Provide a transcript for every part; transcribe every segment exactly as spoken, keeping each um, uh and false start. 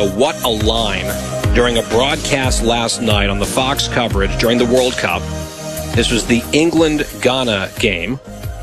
show What a Line during a broadcast last night on the Fox coverage during the World Cup. This was the England-Ghana game,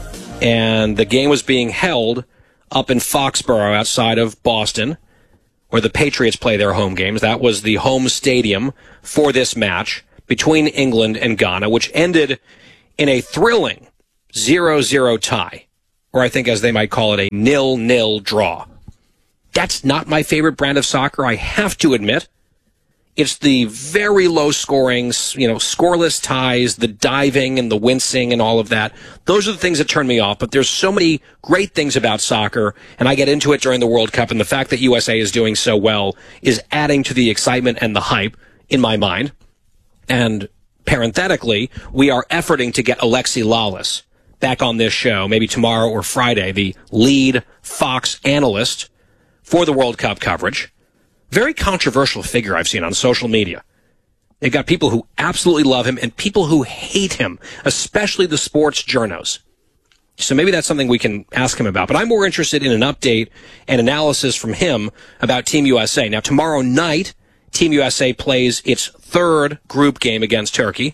and the game was being held up in Foxborough outside of Boston, where the Patriots play their home games. That was the home stadium for this match between England and Ghana, which ended in a thrilling zero zero tie, or I think as they might call it, a nil nil draw. That's not my favorite brand of soccer, I have to admit. It's the very low-scoring, you know, scoreless ties, the diving and the wincing and all of that. Those are the things that turn me off, but there's so many great things about soccer, and I get into it during the World Cup, and the fact that U S A is doing so well is adding to the excitement and the hype in my mind. And parenthetically, we are efforting to get Alexi Lalas back on this show, maybe tomorrow or Friday, the lead Fox analyst for the World Cup coverage. Very controversial figure I've seen on social media. They've got people who absolutely love him and people who hate him, especially the sports journos. So maybe that's something we can ask him about. But I'm more interested in an update and analysis from him about Team U S A. Now, tomorrow night, Team U S A plays its third group game against Turkey.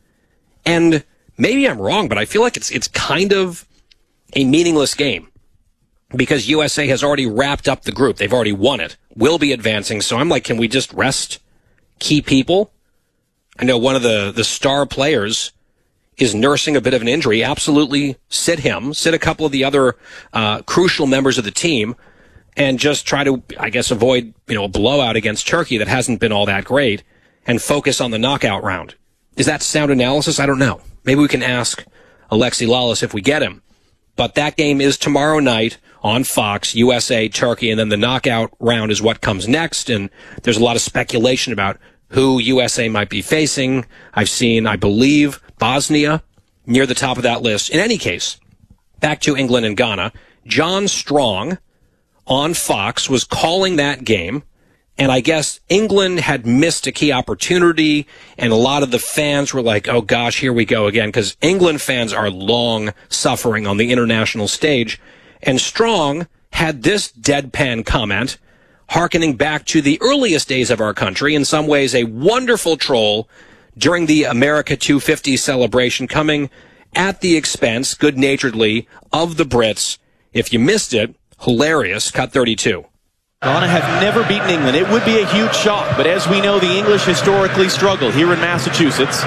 And maybe I'm wrong, but I feel like it's it's kind of a meaningless game because U S A has already wrapped up the group. They've already won it, will be advancing. So I'm like, can we just rest key people? I know one of the, the star players is nursing a bit of an injury. Absolutely sit him, sit a couple of the other uh, crucial members of the team, and just try to, I guess, avoid, you know, a blowout against Turkey that hasn't been all that great, and focus on the knockout round. Is that sound analysis? I don't know. Maybe we can ask Alexi Lalas if we get him. But that game is tomorrow night on Fox, U S A, Turkey, and then the knockout round is what comes next, and there's a lot of speculation about who U S A might be facing. I've seen, I believe, Bosnia near the top of that list. In any case, back to England and Ghana, John Strong on Fox was calling that game, and I guess England had missed a key opportunity, and a lot of the fans were like, oh gosh, here we go again, because England fans are long suffering on the international stage. And Strong had this deadpan comment, hearkening back to the earliest days of our country, in some ways a wonderful troll during the America two fifty celebration, coming at the expense, good-naturedly, of the Brits. If you missed it, hilarious, cut thirty-two. Ghana have never beaten England. It would be a huge shock, but as we know, the English historically struggle here in Massachusetts.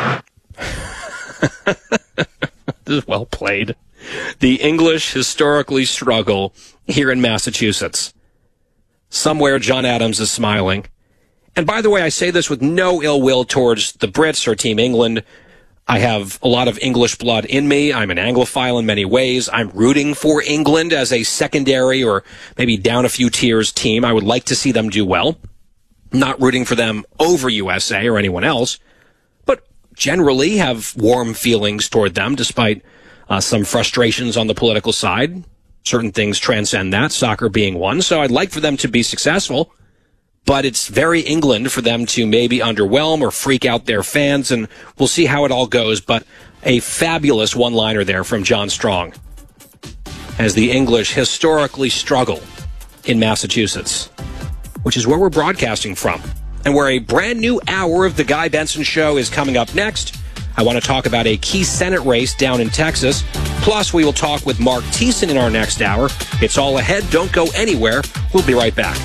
This is well played. The English historically struggle here in Massachusetts. Somewhere John Adams is smiling. And by the way, I say this with no ill will towards the Brits or Team England. I have a lot of English blood in me. I'm an Anglophile in many ways. I'm rooting for England as a secondary or maybe down a few tiers team. I would like to see them do well. Not rooting for them over U S A or anyone else, but generally have warm feelings toward them despite uh, some frustrations on the political side. Certain things transcend that, soccer being one. So I'd like for them to be successful. But it's very England for them to maybe underwhelm or freak out their fans, and we'll see how it all goes. But a fabulous one-liner there from John Strong as the English historically struggle in Massachusetts, which is where we're broadcasting from, and where a brand new hour of The Guy Benson Show is coming up next. I want to talk about a key Senate race down in Texas. Plus, we will talk with Mark Thiessen in our next hour. It's all ahead. Don't go anywhere. We'll be right back.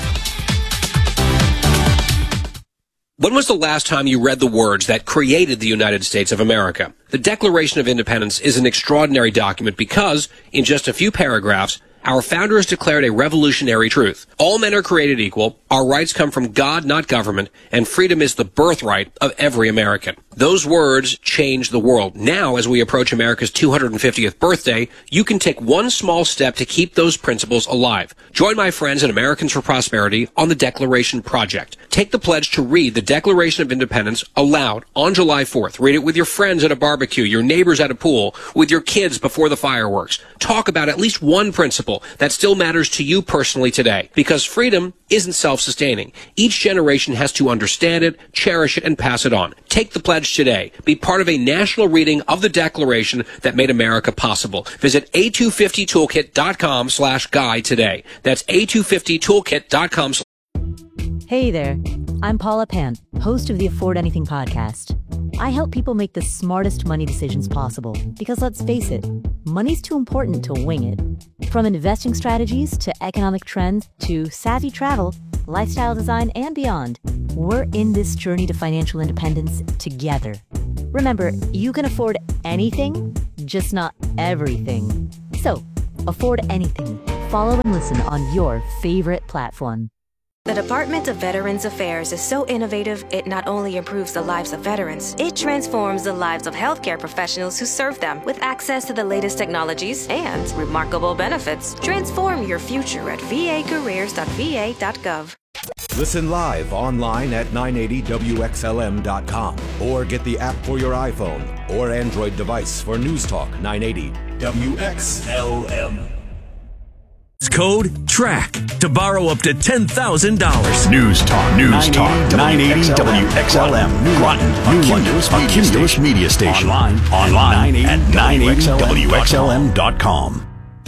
When was the last time you read the words that created the United States of America? The Declaration of Independence is an extraordinary document because, in just a few paragraphs, our founders declared a revolutionary truth. All men are created equal, our rights come from God, not government, and freedom is the birthright of every American. Those words change the world. Now, as we approach America's two hundred fiftieth birthday, you can take one small step to keep those principles alive. Join my friends at Americans for Prosperity on the Declaration Project. Take the pledge to read the Declaration of Independence aloud on July fourth. Read it with your friends at a barbecue, your neighbors at a pool, with your kids before the fireworks. Talk about at least one principle that still matters to you personally today, because freedom isn't self-sustaining. Each generation has to understand it, cherish it, and pass it on. Take the pledge today. Be part of a national reading of the Declaration that made America possible. Visit A two fifty toolkit dot com slash guy today. That's A two fifty toolkit dot com. Hey there, I'm Paula Pant, host of the Afford Anything podcast. I help people make the smartest money decisions possible because, let's face it, money's too important to wing it. From investing strategies to economic trends to savvy travel, lifestyle design, and beyond, we're in this journey to financial independence together. Remember, you can afford anything, just not everything. So, afford anything. Follow and listen on your favorite platform. The Department of Veterans Affairs is so innovative, it not only improves the lives of veterans, it transforms the lives of healthcare professionals who serve them. With access to the latest technologies and remarkable benefits, transform your future at v a careers dot v a dot gov. Listen live online at nine eighty W X L M dot com or get the app for your iPhone or Android device for News Talk nine eighty W X L M. Code TRACK to borrow up to ten thousand dollars. News Talk, News Talk, nine eighty W X L M, Groton, New London, a Cumulus Media Station. Online, online at nine eighty W X L M dot com.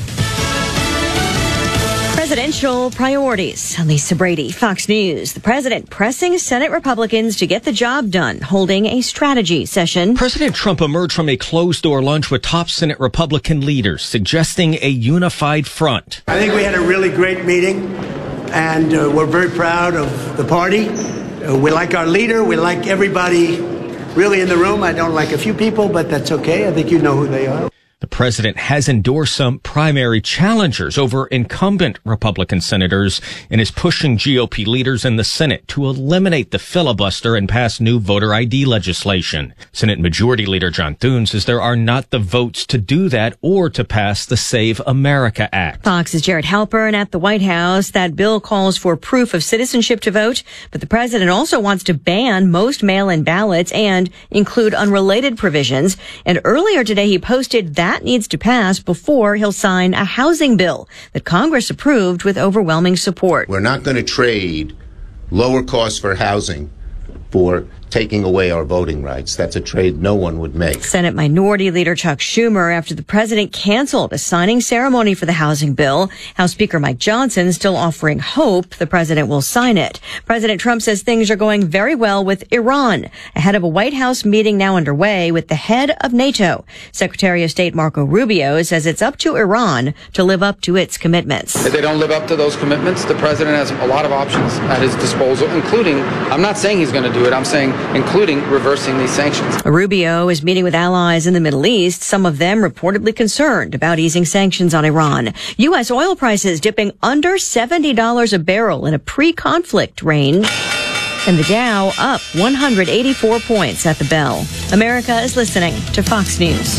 Presidential priorities. Lisa Brady, Fox News. The president pressing Senate Republicans to get the job done, holding a strategy session. President Trump emerged from a closed-door lunch with top Senate Republican leaders, suggesting a unified front. I think we had a really great meeting, and uh, we're very proud of the party. Uh, we like our leader. We like everybody really in the room. I don't like a few people, but that's okay. I think you know who they are. The president has endorsed some primary challengers over incumbent Republican senators and is pushing G O P leaders in the Senate to eliminate the filibuster and pass new voter I D legislation. Senate Majority Leader John Thune says there are not the votes to do that or to pass the Save America Act. Fox's Jared Halpern at the White House. That bill calls for proof of citizenship to vote, but the president also wants to ban most mail-in ballots and include unrelated provisions. And earlier today, he posted that needs to pass before he'll sign a housing bill that Congress approved with overwhelming support. We're not going to trade lower costs for housing for taking away our voting rights. That's a trade no one would make. Senate Minority Leader Chuck Schumer after the president canceled a signing ceremony for the housing bill. House Speaker Mike Johnson still offering hope the president will sign it. President Trump says things are going very well with Iran, ahead of a White House meeting now underway with the head of NATO. Secretary of State Marco Rubio says it's up to Iran to live up to its commitments. If they don't live up to those commitments, the president has a lot of options at his disposal, including, I'm not saying he's going to do it, I'm saying including reversing these sanctions. Rubio is meeting with allies in the Middle East, some of them reportedly concerned about easing sanctions on Iran. U S oil prices dipping under seventy dollars a barrel in a pre-conflict range. And the Dow up one hundred eighty-four points at the bell. America is listening to Fox News.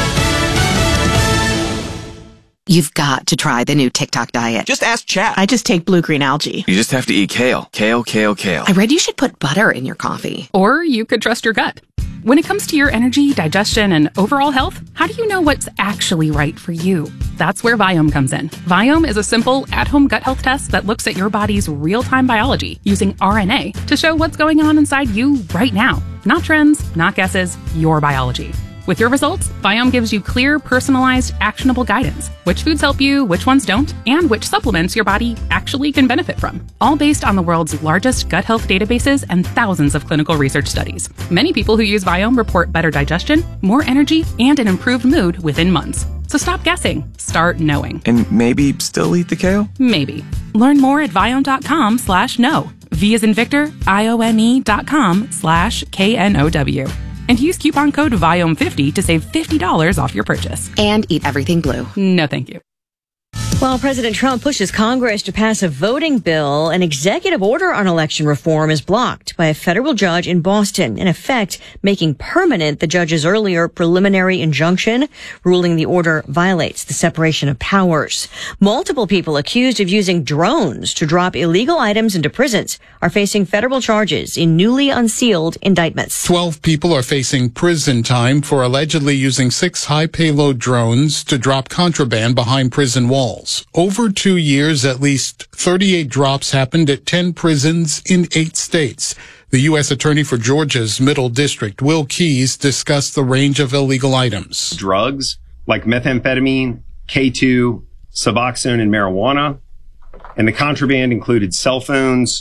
You've got to try the new TikTok diet. Just ask Chat. I just take blue-green algae. You just have to eat kale. Kale, kale, kale. I read you should put butter in your coffee. Or you could trust your gut. When it comes to your energy, digestion, and overall health, how do you know what's actually right for you? That's where Viome comes in. Viome is a simple, at-home gut health test that looks at your body's real-time biology using R N A to show what's going on inside you right now. Not trends, not guesses, your biology. With your results, Viome gives you clear, personalized, actionable guidance. Which foods help you, which ones don't, and which supplements your body actually can benefit from. All based on the world's largest gut health databases and thousands of clinical research studies. Many people who use Viome report better digestion, more energy, and an improved mood within months. So stop guessing. Start knowing. And maybe still eat the kale? Maybe. Learn more at Viome.com slash know. V as in Victor, I O M E dot com slash K N O W. And use coupon code Viome fifty to save fifty dollars off your purchase. And eat everything blue. No, thank you. While President Trump pushes Congress to pass a voting bill, an executive order on election reform is blocked by a federal judge in Boston, in effect making permanent the judge's earlier preliminary injunction, ruling the order violates the separation of powers. Multiple people accused of using drones to drop illegal items into prisons are facing federal charges in newly unsealed indictments. Twelve people are facing prison time for allegedly using six high-payload drones to drop contraband behind prison walls. Over two years, at least thirty-eight drops happened at ten prisons in eight states. The U S Attorney for Georgia's Middle District, Will Keyes, discussed the range of illegal items. Drugs like methamphetamine, K two, Suboxone, and marijuana. And the contraband included cell phones,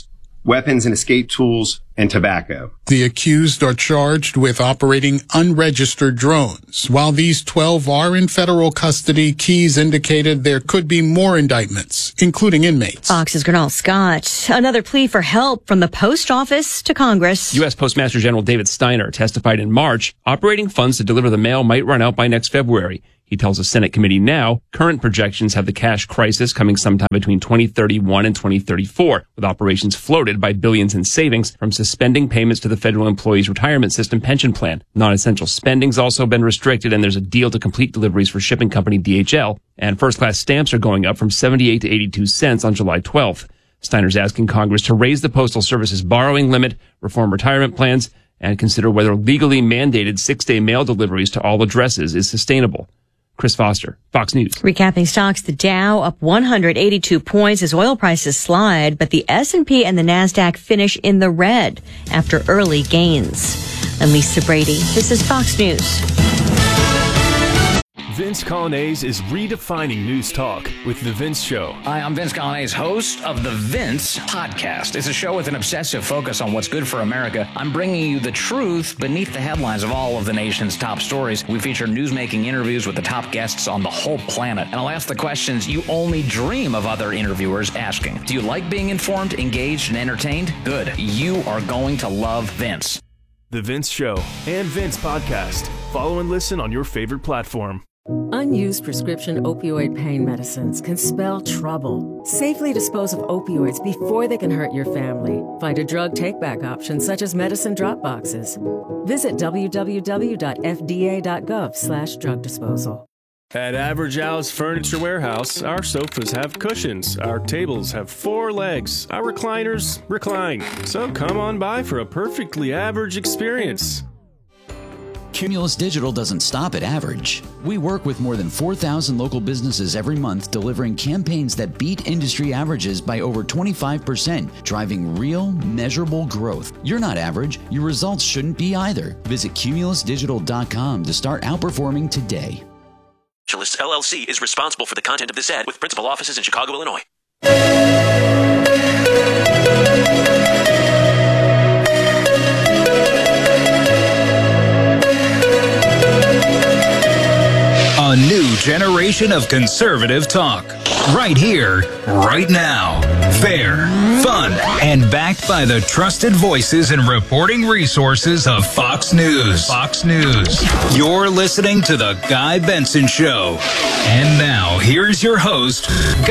weapons and escape tools, and tobacco. The accused are charged with operating unregistered drones. While these twelve are in federal custody, Keyes indicated there could be more indictments, including inmates. Fox's Gernal Scott. Another plea for help from the post office to Congress. U S Postmaster General David Steiner testified in March operating funds to deliver the mail might run out by next February. He tells a Senate committee now current projections have the cash crisis coming sometime between twenty thirty-one and twenty thirty-four, with operations floated by billions in savings from suspending payments to the federal employees retirement system pension plan. Non-essential spending's also been restricted, and there's a deal to complete deliveries for shipping company D H L, and first-class stamps are going up from seventy-eight to eighty-two cents on July twelfth. Steiner's asking Congress to raise the Postal Service's borrowing limit, reform retirement plans, and consider whether legally mandated six-day mail deliveries to all addresses is sustainable. Chris Foster, Fox News. Recapping stocks, the Dow up one hundred eighty-two points as oil prices slide, but the S and P and the NASDAQ finish in the red after early gains. I'm Lisa Brady. This is Fox News. Vince Coglianese is redefining news talk with The Vince Show. Hi, I'm Vince Coglianese, host of The Vince Podcast. It's a show with an obsessive focus on what's good for America. I'm bringing you the truth beneath the headlines of all of the nation's top stories. We feature newsmaking interviews with the top guests on the whole planet. And I'll ask the questions you only dream of other interviewers asking. Do you like being informed, engaged, and entertained? Good. You are going to love Vince. The Vince Show and Vince Podcast. Follow and listen on your favorite platform. Unused prescription opioid pain medicines can spell trouble. Safely dispose of opioids before they can hurt your family. Find a drug take-back option such as medicine drop boxes. Visit w w w dot f d a dot gov slash drug disposal. At Average Al's Furniture Warehouse, our sofas have cushions, our tables have four legs, our recliners recline. So come on by for a perfectly average experience. Cumulus Digital doesn't stop at average. We work with more than four thousand local businesses every month, delivering campaigns that beat industry averages by over twenty-five percent, driving real, measurable growth. You're not average. Your results shouldn't be either. Visit cumulus digital dot com to start outperforming today. Cumulus L L C is responsible for the content of this ad with principal offices in Chicago, Illinois. A new generation of conservative talk. Right here, right now. Fair, fun, and backed by the trusted voices and reporting resources of Fox News. Fox News. You're listening to The Guy Benson Show. And now, here's your host,